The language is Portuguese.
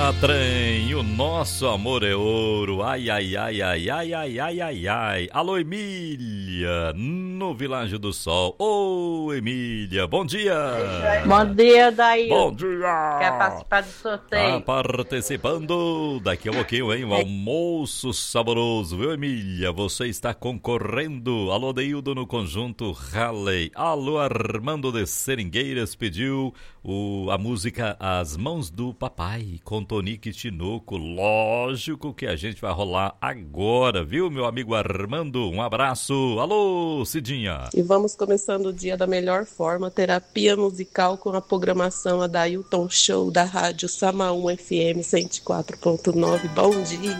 trem, o nosso amor é ouro. Ai, ai, ai, ai, ai, ai, ai, ai, ai. Alô, Emília, no Világio do Sol. Ô, Emília, bom dia. Bom dia, Daí. Bom dia. Quer participar do sorteio? Tá participando. Daqui a pouquinho, hein? Um almoço saboroso, viu, Emília? Você está concorrendo. Alô, Deildo no Conjunto Halley. Alô, Armando de Seringueiras pediu a música As Mãos do Papai, com Tonique Tinoco. Lógico que a gente vai rolar agora, viu, meu amigo Armando? Um abraço. Alô, Cidinha. E vamos começando o dia da melhor forma, terapia musical com a programação Adailton Show da rádio Samaúma FM 104.9. Bom dia.